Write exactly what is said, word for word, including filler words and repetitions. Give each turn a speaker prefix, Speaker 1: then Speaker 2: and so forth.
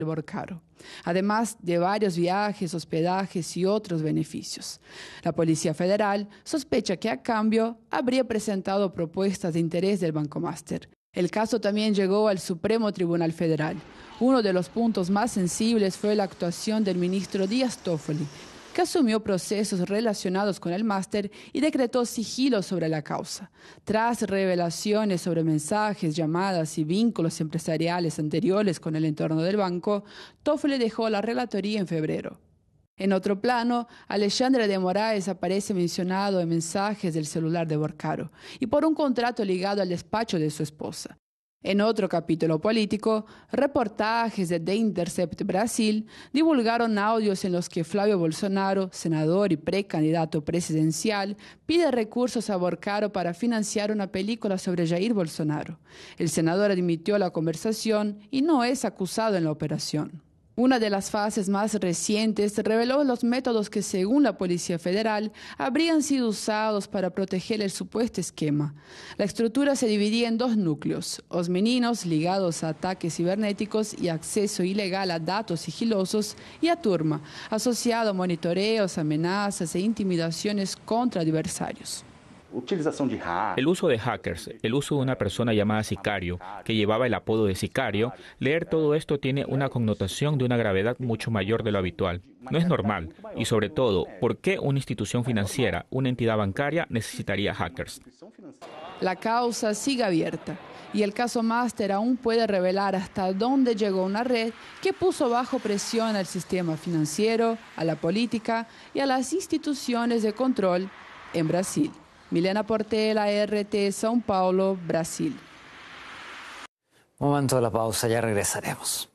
Speaker 1: Borcaro, además de varios viajes, hospedajes y otros beneficios. La Policía Federal sospecha que a cambio habría presentado propuestas de interés del Banco Master. El caso también llegó al Supremo Tribunal Federal. Uno de los puntos más sensibles fue la actuación del ministro Díaz Toffoli, que asumió procesos relacionados con el máster y decretó sigilo sobre la causa. Tras revelaciones sobre mensajes, llamadas y vínculos empresariales anteriores con el entorno del banco, Toffoli dejó la relatoría en febrero. En otro plano, Alexandre de Moraes aparece mencionado en mensajes del celular de Borcaro y por un contrato ligado al despacho de su esposa. En otro capítulo político, reportajes de The Intercept Brasil divulgaron audios en los que Flavio Bolsonaro, senador y precandidato presidencial, pide recursos a Borcaro para financiar una película sobre Jair Bolsonaro. El senador admitió la conversación y no es acusado en la operación. Una de las fases más recientes reveló los métodos que, según la Policía Federal, habrían sido usados para proteger el supuesto esquema. La estructura se dividía en dos núcleos: los meninos ligados a ataques cibernéticos y acceso ilegal a datos sigilosos, y a Turma, asociado a monitoreos, amenazas e intimidaciones contra adversarios.
Speaker 2: El uso de hackers, el uso de una persona llamada sicario, que llevaba el apodo de sicario, leer todo esto tiene una connotación de una gravedad mucho mayor de lo habitual. No es normal. Y sobre todo, ¿por qué una institución financiera, una entidad bancaria, necesitaría hackers?
Speaker 1: La causa sigue abierta y el caso Master aún puede revelar hasta dónde llegó una red que puso bajo presión al sistema financiero, a la política y a las instituciones de control en Brasil. Milena Portela, R T, São Paulo, Brasil.
Speaker 3: Momento de la pausa, ya regresaremos.